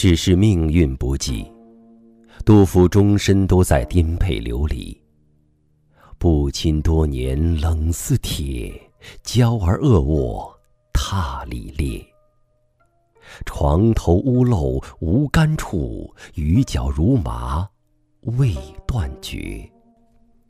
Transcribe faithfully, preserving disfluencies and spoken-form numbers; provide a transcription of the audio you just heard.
只是命运不济，杜甫终身都在颠沛流离。不亲多年冷似铁，娇儿恶卧榻里裂。床头屋漏无干处，雨脚如麻未断绝。